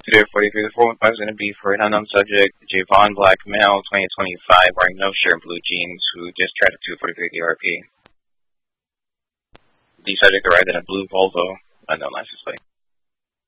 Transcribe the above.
43. The 415 is going to be for an unknown subject, Javon Black, male, 2025, wearing no shirt, blue jeans, who just tried a 243 DRP. The subject arrived in a blue Volvo, unknown license plate.